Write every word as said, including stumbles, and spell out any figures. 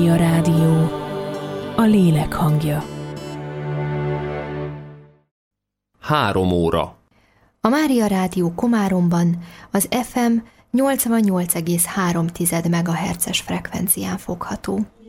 A rádió, a lélek hangja. Három óra. A Mária Rádió Komáromban az ef em nyolcvannyolc egész három megahertzes frekvencián fogható.